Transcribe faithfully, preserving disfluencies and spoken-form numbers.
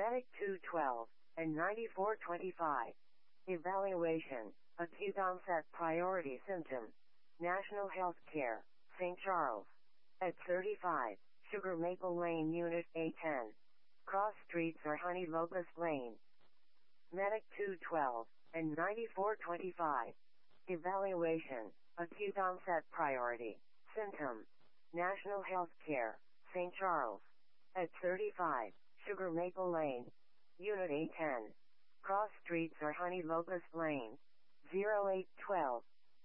Medic two twelve and ninety-four twenty-five. Evaluation. Acute onset priority symptom. National Health Care, Saint Charles. At thirty-five, Sugar Maple Lane Unit A ten. Cross streets are Honey Locust Lane. Medic two twelve and ninety-four twenty-five. Evaluation. Acute onset priority symptom. National Health Care, Saint Charles. At thirty-five, Sugar Maple Lane, Unit A ten. Cross streets are Honey Locust Lane. zero eight twelve.